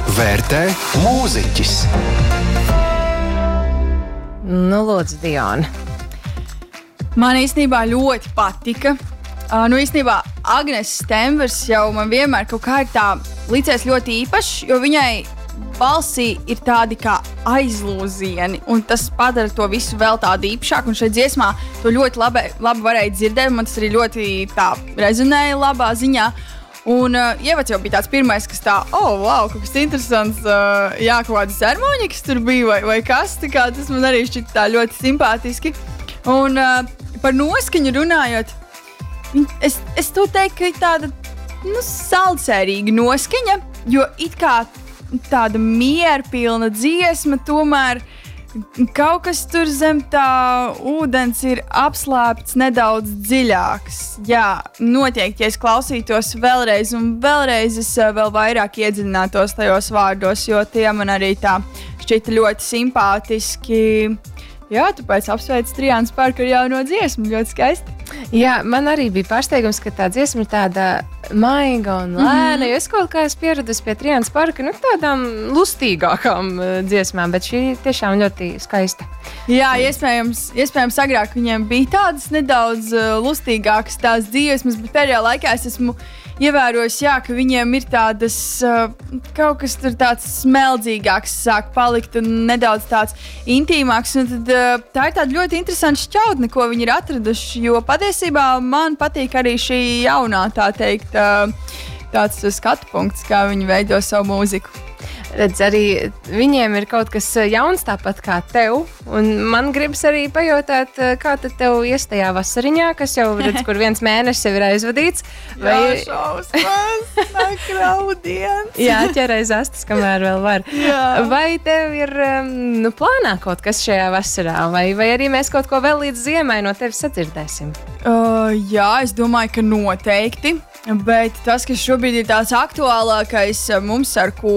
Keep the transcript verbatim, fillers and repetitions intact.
vērtē mūziķis. Nu, lūdzu, Diana. Man īstenībā ļoti patika. Uh, nu, īstenībā Agnes Stembers jau man vienmēr kaut kā ir tā licies ļoti īpašs, jo viņai balsī ir tādi kā aizlūzieni, un tas padara to visu vēl tādu īpašāku, un šeit dziesmā to ļoti labi, labi varēja dzirdēt, man tas arī ļoti tā rezonēja labā ziņā. Un uh, ievads jau bija tāds pirmais, kas tā, oh, wow, kaut kas interesants, uh, jā, kaut kādas harmonikas tur bija, vai, vai kas, tā kā tas man arī šķita tā ļoti simpātiski. Un uh, par noskaņu runājot, es, es to teiktu, ka ir tāda, nu, saldsērīga noskaņa, jo it kā tāda mierpilna dziesma, tomēr kaut kas tur zem tā ūdens ir apslēpts nedaudz dziļāks. Jā, noteikti, ja es klausītos vēlreiz un vēlreiz, es vēl vairāk iedziļinātos tajos vārdos, jo tie man arī tā šķita ļoti simpātiski. Jā, tāpēc apsveicu Triānu Sparku ar jauno dziesmu, ļoti skaisti. Jā, man arī bija pārsteigums, ka tā dziesma ir tāda maiga un lēna, mm-hmm. jo es kaut kā esmu pieradusi pie Triānas Sparka, nu, tādām lustīgākām uh, dziesmām, bet šī tiešām ļoti skaista. Jā, iespējams, iespējams agrāk viņiem bija tādas nedaudz uh, lustīgākas tās dziesmas, bet pēdējā laikā es esmu ievērojis, jā, ka viņiem ir tādas, uh, kaut kas tur tāds smeldzīgāks sāk palikt un nedaudz tāds intīmāks, un tad uh, tā ir tāda ļoti interesanta šķautne, ko viņi ir atraduši, jo patiesībā man patīk arī šī jaunā, tā teikt, uh, tāds skatu punkts, kā viņi veido savu mūziku. Redz, arī viņiem ir kaut kas jauns tāpat kā tev, un man gribas arī pajautāt, kā tad tev ies tajā vasariņā, kas jau, redz, kur viens mēnesis jau ir aizvadīts. Vai... Jā, šausmas, nāk raudiens. Jā, ķerais astas, kamēr vēl var. Jā. Vai tev ir, nu, plānā kaut kas šajā vasarā, vai, vai arī mēs kaut ko vēl līdz ziemai no tevis sadzirdēsim? Uh, jā, es domāju, ka noteikti, bet tas, kas šobrīd ir tās aktuālākais mums ar ko